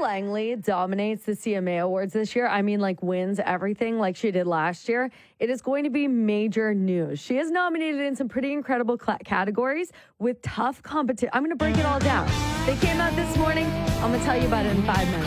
Langley dominates the CMA Awards this year, I mean, like wins everything like she did last year, it is going to be major news. She is nominated in some pretty incredible categories with tough competition. I'm going to break it all down. They came out this morning. I'm going to tell you about it in 5 minutes.